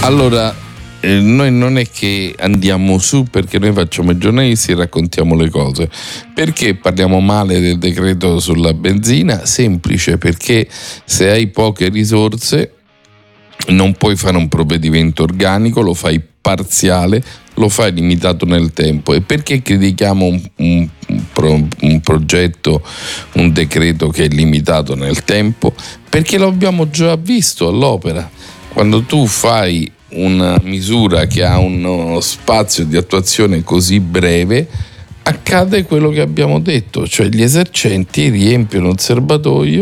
Allora, noi non è che andiamo su perché noi facciamo i giornalisti e raccontiamo le cose. Perché parliamo male del decreto sulla benzina? Semplice, perché se hai poche risorse non puoi fare un provvedimento organico, lo fai parziale, lo fai limitato nel tempo. E perché critichiamo un progetto, un decreto che è limitato nel tempo? Perché lo abbiamo già visto all'opera. Quando tu fai una misura che ha uno spazio di attuazione così breve, accade quello che abbiamo detto, cioè gli esercenti riempiono il serbatoio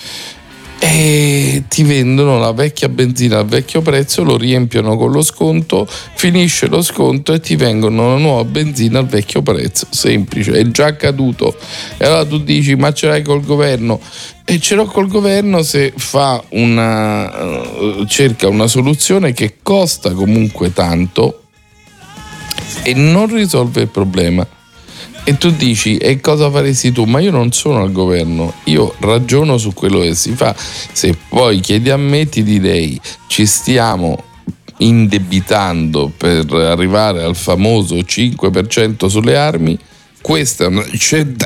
e ti vendono la vecchia benzina al vecchio prezzo, lo riempiono con lo sconto, finisce lo sconto e ti vengono la nuova benzina al vecchio prezzo. Semplice, è già accaduto. E allora tu dici: ma ce l'hai col governo? E ce l'ho col governo se fa cerca una soluzione che costa comunque tanto e non risolve il problema. E tu dici: e cosa faresti tu? Ma io non sono al governo, io ragiono su quello che si fa. Se poi chiedi a me, ti direi: ci stiamo indebitando per arrivare al famoso 5% sulle armi. Questa è una scelta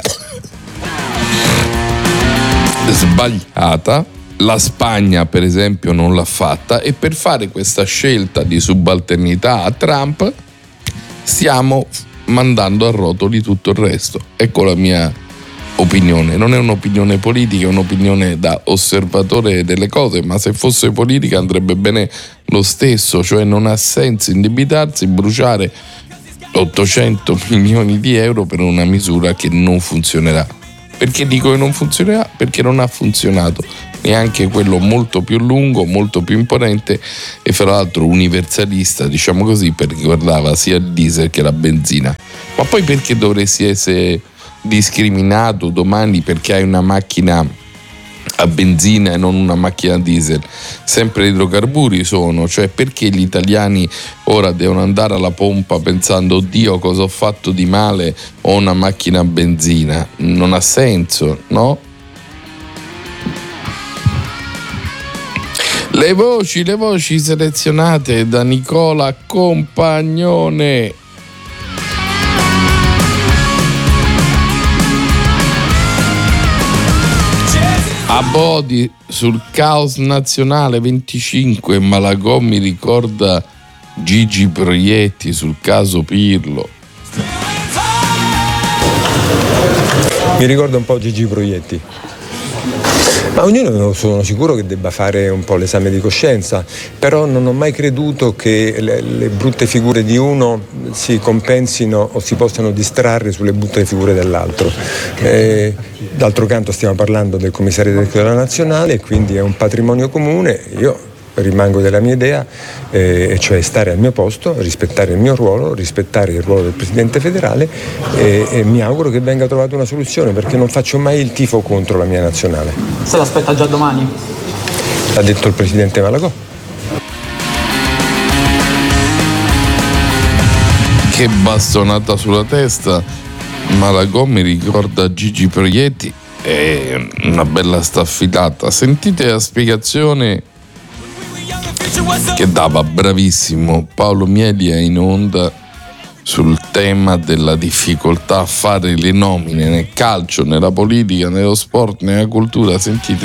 sbagliata. La Spagna, per esempio, non l'ha fatta, e per fare questa scelta di subalternità a Trump stiamo mandando a rotoli tutto il resto. Ecco la mia opinione. Non è un'opinione politica, è un'opinione da osservatore delle cose, ma se fosse politica andrebbe bene lo stesso. Cioè non ha senso indebitarsi, bruciare 800 milioni di euro per una misura che non funzionerà. Perché dico che non funzionerà? Perché non ha funzionato neanche quello molto più lungo, molto più imponente e fra l'altro universalista, diciamo così, perché riguardava sia il diesel che la benzina. Ma poi perché dovresti essere discriminato domani perché hai una macchina a benzina e non una macchina a diesel? Sempre idrocarburi sono, cioè perché gli italiani ora devono andare alla pompa pensando: oddio, cosa ho fatto di male, ho una macchina a benzina? Non ha senso, no? Le voci selezionate da Nicola Compagnone. Abodi sul caos nazionale 25, Malagò mi ricorda Gigi Proietti sul caso Pirlo. Mi ricorda un po' Gigi Proietti. Ma ognuno sono sicuro che debba fare un po' l'esame di coscienza, però non ho mai creduto che le brutte figure di uno si compensino o si possano distrarre sulle brutte figure dell'altro. D'altro canto stiamo parlando del commissario della nazionale, quindi è un patrimonio comune. Io rimango della mia idea, e cioè stare al mio posto, rispettare il mio ruolo, rispettare il ruolo del Presidente federale, e mi auguro che venga trovata una soluzione, perché non faccio mai il tifo contro la mia nazionale. Se l'aspetta già domani? L'ha detto il Presidente Malagò. Che bastonata sulla testa. Malagò mi ricorda Gigi Proietti, è una bella staffilata. Sentite la spiegazione che dava bravissimo Paolo Mielia in onda sul tema della difficoltà a fare le nomine nel calcio, nella politica, nello sport, nella cultura. Sentite.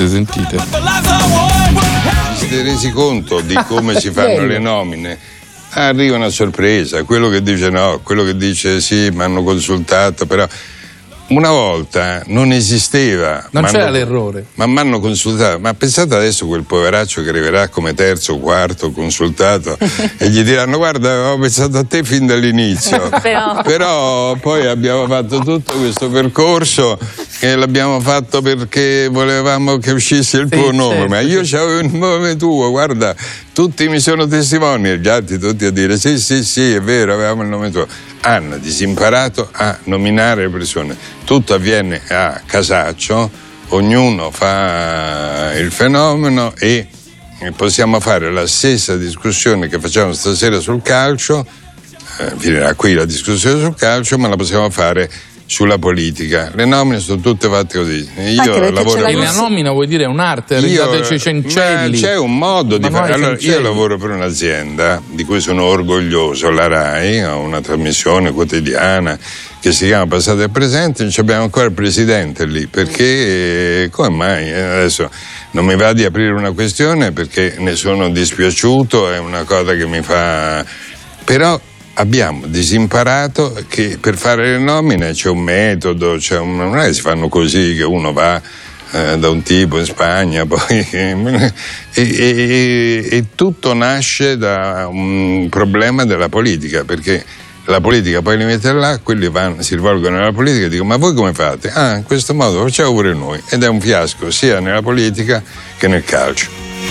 Siete resi conto di come si fanno le nomine? Arriva una sorpresa, quello che dice no, quello che dice sì, mi hanno consultato, però una volta non esisteva. Non c'era l'errore. Ma mi hanno consultato. Ma pensate adesso quel poveraccio che arriverà come terzo o quarto consultato e gli diranno: guarda, avevo pensato a te fin dall'inizio. Però poi abbiamo fatto tutto questo percorso e l'abbiamo fatto perché volevamo che uscisse il tuo nome. Certo. Ma io c'avevo il nome tuo, guarda, tutti mi sono testimoni, gli altri tutti a dire sì, è vero, avevamo il nome tuo. Hanno disimparato a nominare le persone. Tutto avviene a casaccio, ognuno fa il fenomeno e possiamo fare la stessa discussione che facciamo stasera sul calcio, finirà qui la discussione sul calcio, ma la possiamo fare sulla politica. Le nomine sono tutte fatte così. Io lavoro e la nomina vuoi dire è un'arte, ridateci Cencelli. C'è un modo di fare. Allora, io lavoro per un'azienda di cui sono orgoglioso, la RAI, ho una trasmissione quotidiana che si chiama Passato e Presente, non abbiamo ancora il presidente lì, perché come mai? Adesso non mi va di aprire una questione perché ne sono dispiaciuto, è una cosa che mi fa... Però abbiamo disimparato che per fare le nomine c'è un metodo, non è che si fanno così che uno va da un tipo in Spagna poi e tutto nasce da un problema della politica, perché la politica poi li mette là, quelli si rivolgono alla politica e dicono: ma voi come fate? In questo modo facciamo pure noi, ed è un fiasco sia nella politica che nel calcio.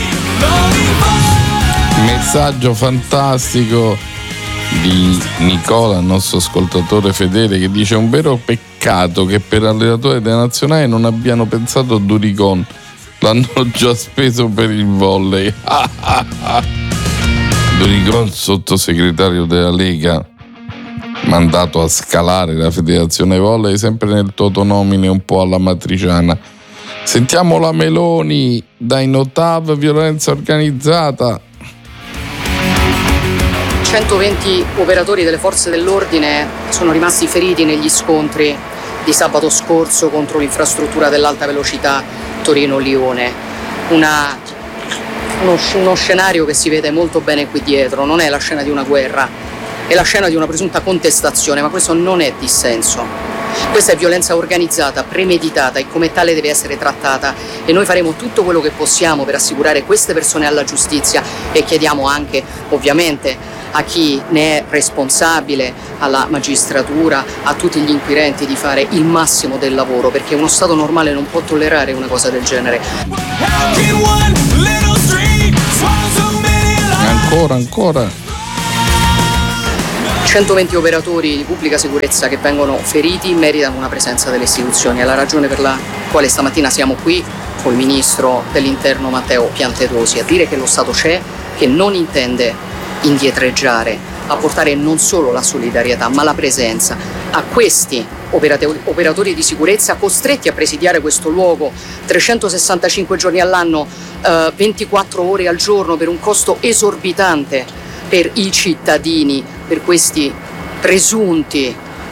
Messaggio fantastico di Nicola, il nostro ascoltatore fedele, che dice: un vero peccato che per allenatore della nazionale non abbiano pensato a Duricon, l'hanno già speso per il volley. Duricon, sottosegretario della Lega, mandato a scalare la federazione volley, sempre nel totonomine un po' alla matriciana. Sentiamo la Meloni, dai Notav, violenza organizzata. 120 operatori delle forze dell'ordine sono rimasti feriti negli scontri di sabato scorso contro l'infrastruttura dell'alta velocità Torino-Lione. Uno scenario che si vede molto bene qui dietro, non è la scena di una guerra, è la scena di una presunta contestazione, ma questo non è dissenso. Questa è violenza organizzata, premeditata, e come tale deve essere trattata, e noi faremo tutto quello che possiamo per assicurare queste persone alla giustizia, e chiediamo anche ovviamente a chi ne è responsabile, alla magistratura, a tutti gli inquirenti, di fare il massimo del lavoro, perché uno Stato normale non può tollerare una cosa del genere. Ancora 120 operatori di pubblica sicurezza che vengono feriti meritano una presenza delle istituzioni. È la ragione per la quale stamattina siamo qui con il ministro dell'Interno Matteo Piantedosi a dire che lo Stato c'è, che non intende indietreggiare, a portare non solo la solidarietà ma la presenza a questi operatori di sicurezza costretti a presidiare questo luogo 365 giorni all'anno, 24 ore al giorno, per un costo esorbitante per i cittadini, per questi presunti,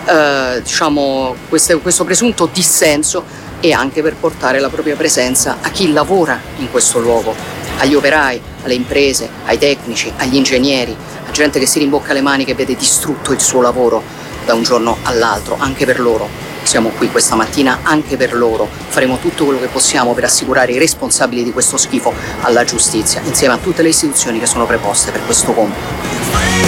questo presunto dissenso, e anche per portare la propria presenza a chi lavora in questo luogo, agli operai, alle imprese, ai tecnici, agli ingegneri, a gente che si rimbocca le maniche e vede distrutto il suo lavoro da un giorno all'altro. Anche per loro siamo qui questa mattina, anche per loro faremo tutto quello che possiamo per assicurare i responsabili di questo schifo alla giustizia, insieme a tutte le istituzioni che sono preposte per questo compito.